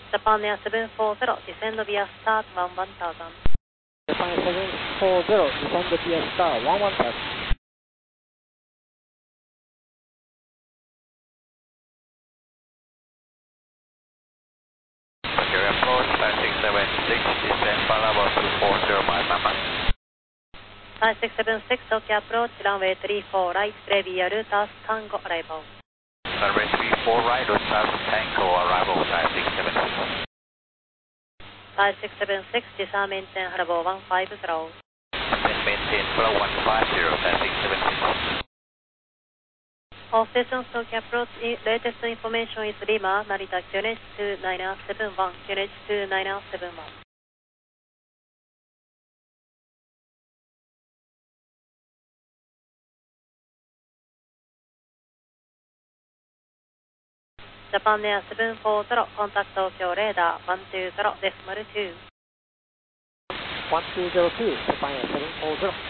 Japan Air 740, descend via start 11,000. Japan Air 740, descend via start 11,000. Mercury approach 5676, descend Palava 240, my Mama. 5676, Tokyo approach, runway 34 right, clear via Lutas Tango arrival. Runway 34 right, Lutas Tango arrival 5676. 5676, disarm maintain Harbour 150. Maintain flow 150, 5676. All stations Tokyo approach, latest information is Lima, Narita, QNH 2971, QNH 2971. Japan Air 740, contact Tokyo radar 120.2. 1202, Japan Air 740.